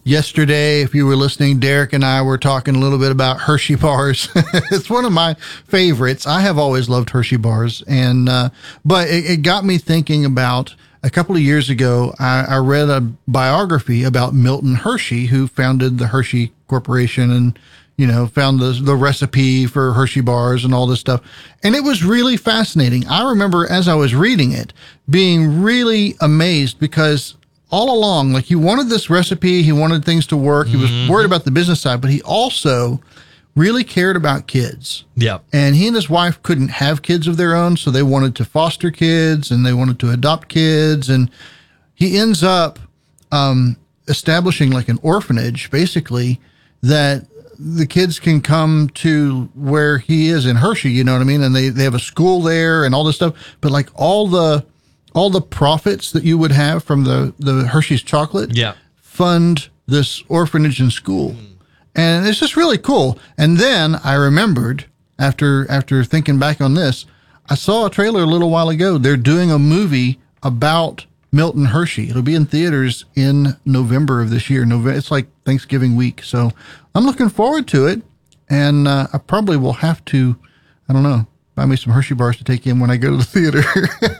yesterday, if you were listening, Derek and I were talking a little bit about Hershey bars. It's one of my favorites. I have always loved Hershey bars. And, but it got me thinking about a couple of years ago, I read a biography about Milton Hershey, who founded the Hershey Corporation and, found the recipe for Hershey bars and all this stuff. And it was really fascinating. I remember as I was reading it being really amazed because all along, like, he wanted this recipe, he wanted things to work. He was worried about the business side, but he also really cared about kids. Yeah. And he and his wife couldn't have kids of their own, so they wanted to foster kids and they wanted to adopt kids. And he ends up establishing like an orphanage, basically, that the kids can come to where he is in Hershey, you know what I mean? And they have a school there and all this stuff. But like all the profits that you would have from the Hershey's chocolate fund this orphanage and school. And it's just really cool. And then I remembered, after thinking back on this, I saw a trailer a little while ago. They're doing a movie about Milton Hershey. It'll be in theaters in November of this year. It's like Thanksgiving week. So I'm looking forward to it. And I probably will have to, I don't know, buy me some Hershey bars to take in when I go to the theater.